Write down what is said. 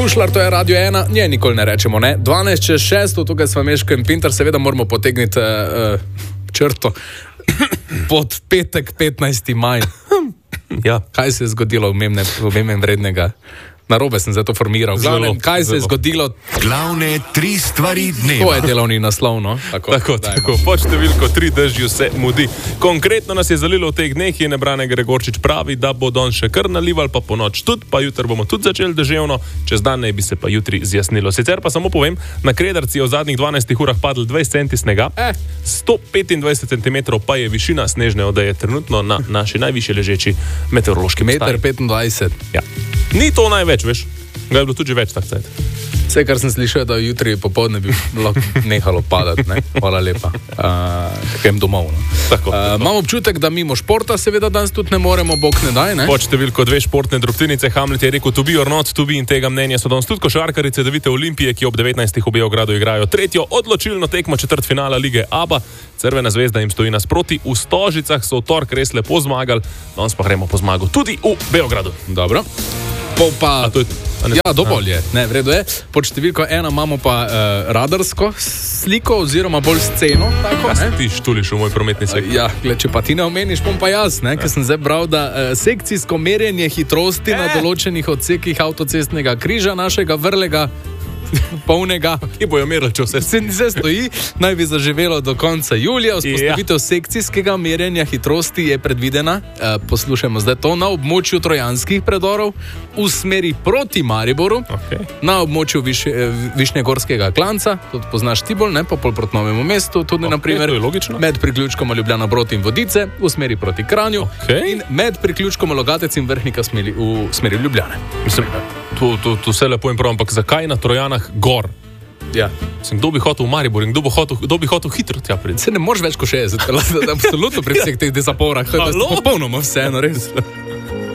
Pušlar, to je Radio 1, nje nikoli ne rečemo, ne? 12:06, tukaj s Meško in Pintar, seveda moramo potegniti črto pod petek 15. maj. Ja. Kaj se je zgodilo v vrednega? Narobe sem zato formiral. Glavnem, kaj se je zgodilo? Glavne 3 stvari dneva. To je delovni naslov, no? Tako. Pod številko 3 dežju se mudi. Konkretno nas je zalilo v teh dneh in Brane Gregorčič pravi, da bo danes še kar nalival, pa po noč tudi, pa jutri bomo tudi začeli deževno, čez dan naj bi se pa jutri zjasnilo. Sicer pa samo povem, na Krederci je v zadnjih 12 urah padlo 20 centi snega, 125 cm pa je višina snežne odeje trenutno na naši najvišje ležeči meteorološki postaji. 1,25 m. Ja. Ni to največ, veš? Ga je bilo tudi več tak cajt. Vse, kar sem slišal, da jutri popoldne bi lahko nehalo padati, ne? Hvala lepa. Grem domov, no? Tako. Imam občutek, da mimo športa seveda danes tudi ne moremo, bog ne daj, ne? Pod številko 2 športne drobtinice Hamlet je rekel to be or not to be in tega mnenja so danes tudi košarkarice Cedevite Olimpije, ki ob 19. v Beogradu igrajo tretjo odločilno tekmo četrtfinala lige ABA. Crvena zvezda jim stoji nasproti, v Stožicah so v torek res lepo zmagali, danes pa gremo po zmago tudi v Beogradu. Dobro. Ja, dovolj je. Ne, v redu je. Pod številko 1 imamo pa radarsko sliko oziroma bolj sceno. Tako, kaj se ti štuliš v moj prometni sektor? Ja, gled, če pa ti ne omeniš, bom pa jaz, ker sem zdaj bral, da sekcijsko merjenje hitrosti na določenih odsekih avtocestnega križa našega vrlega polnega, ki bojo merili, če vse stoji, naj bi zaživelo do konca julija. Vzpostavitev sekcijskega merjenja hitrosti je predvidena, poslušajmo zdaj to, na območju trojanskih predorov v smeri proti Mariboru, na območju Višnjegorskega klanca, tudi poznaš Tibol, ne, pa pol proti Novemu mestu, tudi naprimer med priključkom Ljubljana Brod in Vodice v smeri proti Kranju in med priključkom Logatec in Vrhnika v smeri Ljubljane. Mislim, to vse lepo in prav, ampak zakaj na Trojanah gor? Ja. Kdo bi hotel v Maribor in kdo bi hotel hitro tja priti? Se ne moreš več kot 60, absolutno pri vseh teh dezaporah, to je popolnoma vseeno, res.